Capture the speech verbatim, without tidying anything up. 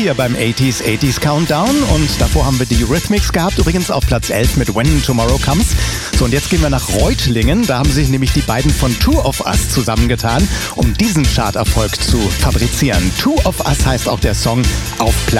hier beim achtziger achtziger Countdown und davor haben wir die Rhythmics gehabt, übrigens auf Platz elf mit When Tomorrow Comes. So, und jetzt gehen wir nach Reutlingen, da haben sich nämlich die beiden von Two of Us zusammengetan, um diesen Charterfolg zu fabrizieren. Two of Us heißt auch der Song auf Platz